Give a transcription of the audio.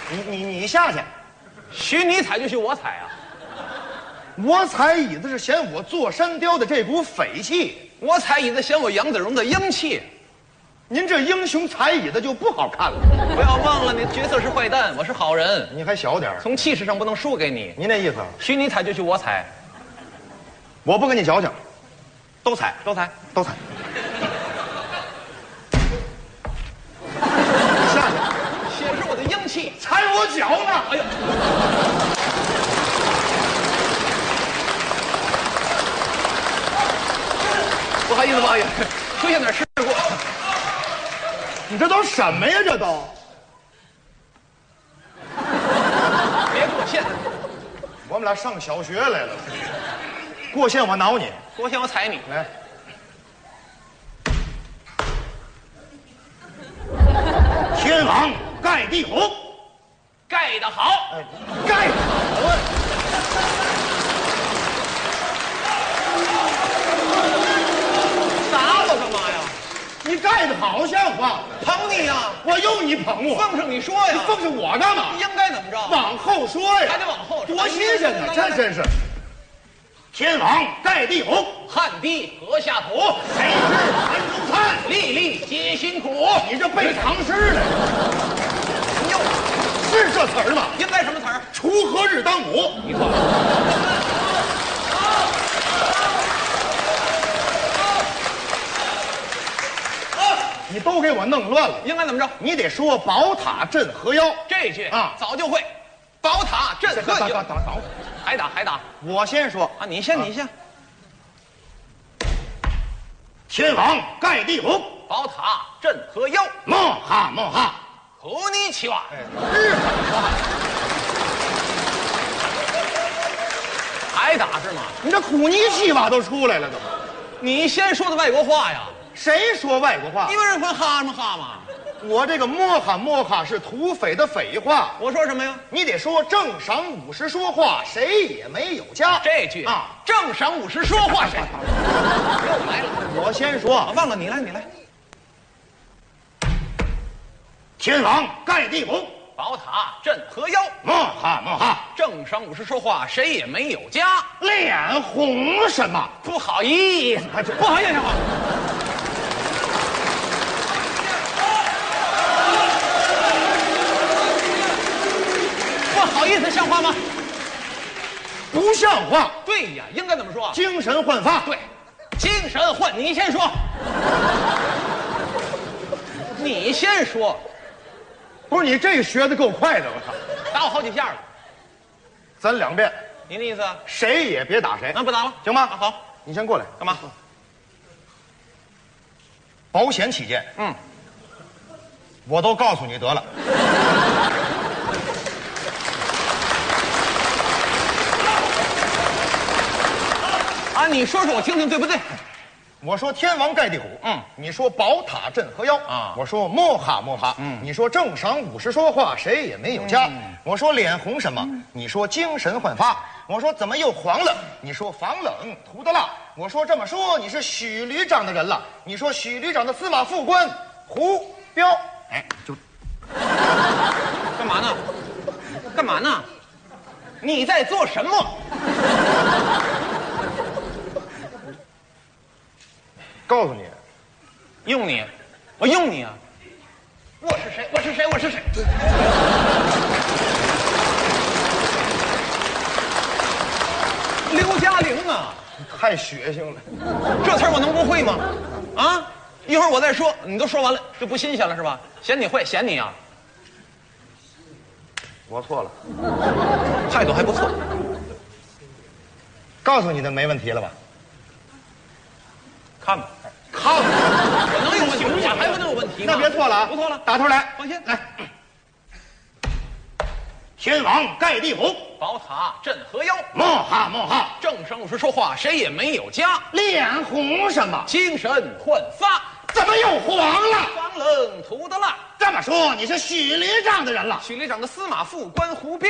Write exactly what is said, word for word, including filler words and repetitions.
你你你下去。 许你踩就许我踩啊！ 我踩椅子是嫌我坐山雕的这股匪气， 我踩椅子嫌我杨子荣的英气。 您这英雄踩椅子就不好看了。 不要忘了，你的角色是坏蛋，我是好人， 你还小点儿， 从气势上不能输给你。 您那意思？ 许你踩就许我踩， 我不跟你矫情， 都踩都踩都踩。你下去， 显示我的英气。 踩我脚呢！ 哎呀！不好意思，不好意思，出现点事故。 你这都什么呀？这都别过线， 我们俩上小学来了，过线我挠你， 过线我踩你。 来。天王盖地虎， 盖得好， 哎，盖得好啊！ 打我干嘛呀？ 你盖得好像话， 捧你呀！ 我用你捧我， 奉上你说呀！ 你奉上我干嘛？ 应该怎么着？ 往后说呀， 还得往后说， 多新鲜呢！这真是。天王盖地虎， 汗滴禾下土， 谁是盘中餐？ 粒粒皆辛苦。 你这背唐诗呢？ 哟， 是这词儿吗？ 应该什么词儿？ 锄禾日当午。 你说。 你都给我弄乱了。 应该怎么着？ 你得说宝塔镇河妖这句啊， 早就会。宝塔镇河等妖， 等等等， 还打还打我先说啊！你先，你先。 天王盖地虎， 宝塔镇河妖， 莫哈莫哈， 和你起哇！ 日本话， 还打是吗？ 你这苦尼气话都出来了，都。 你先说的外国话呀？ 谁说外国话？ 你不是分哈吗哈吗？ 我这个摸哈摸哈是土匪的匪话， 我说什么呀？ 你得说正晌午时说话，谁也没有家。 这句啊， 正晌午时说话谁？又来了， 我先说， 我忘了你来，你来。 天王盖地虎， 宝塔镇河妖， 莫哈莫哈， 正晌午时说话，谁也没有家。 脸红什么？ 不好意思，不好意思，好。不好意思，像话吗？ 不像话。 对呀，应该怎么说？ 精神焕发。 对，精神焕，你先说。你先说。 不是你这学的够快的，我操！ 打我好几下了。 咱两遍。 您的意思？ 谁也别打谁。 那不打了， 行吗？ 啊，好， 你先过来。 干嘛？ 保险起见， 嗯， 我都告诉你得了。 啊，你说说我听听，对不对？ 我说天王盖地虎， 嗯， 你说宝塔镇河妖啊， 我说摸哈摸哈， 嗯， 你说正晌午时说话，谁也没有家， 嗯、 我说脸红什么，嗯、你说精神焕发，我说怎么又黄了，你说防冷涂的蜡，我说这么说你是许旅长的人了，你说许旅长的司马副官胡彪，哎，就干嘛呢？干嘛呢？你在做什么？ 告诉你， 用你，我用你啊！我是谁？我是谁？我是谁？刘嘉玲啊！ 太血腥了， 这词儿我能不会吗？啊！一会儿我再说，你都说完了就不新鲜了是吧？嫌你会，嫌你啊！ 我错了， 态度还不错。 告诉你的没问题了吧？ 看吧。 看， 我能有问题？我还不能有问题吗？ 那别错了啊！ 不错了， 打头来， 放心来。天王盖地虎， 宝塔镇河妖， 莫哈莫哈， 正晌午时说话，谁也没有家。 脸红什么？ 精神焕发， 怎么又黄了？ 防冷涂的蜡。 这么说，你是许旅长的人了？ 许旅长的司马副官胡彪。